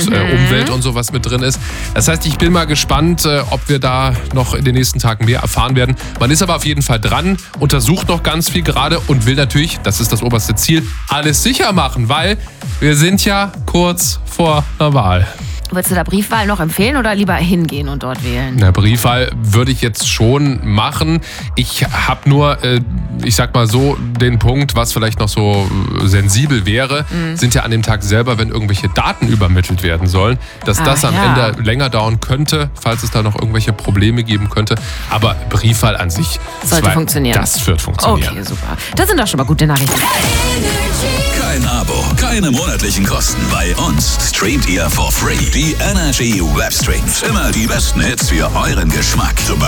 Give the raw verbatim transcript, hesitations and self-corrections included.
mhm. äh, Umwelt und sowas mit drin ist. Das heißt, ich bin mal gespannt, äh, ob wir da noch in den nächsten Tagen mehr erfahren werden. Man ist aber auf jeden Fall dran, untersucht noch ganz viel gerade und will natürlich, das ist das oberste Ziel, alles sicher machen, weil wir sind ja kurz vor einer Wahl. Würdest du da Briefwahl noch empfehlen oder lieber hingehen und dort wählen? Na, Briefwahl würde ich jetzt schon machen. Ich habe nur, äh, ich sag mal so, den Punkt, was vielleicht noch so sensibel wäre, mhm. sind ja an dem Tag selber, wenn irgendwelche Daten übermittelt werden sollen, dass ah, das am ja. Ende länger dauern könnte, falls es da noch irgendwelche Probleme geben könnte. Aber Briefwahl an sich sollte zwei, funktionieren. Das wird funktionieren. Okay, super. Das sind doch schon mal gute Nachrichten. Kein Abo, keine monatlichen Kosten. Bei uns streamt ihr for free die Energy Webstreams. Immer die besten Hits für euren Geschmack. Zum Beispiel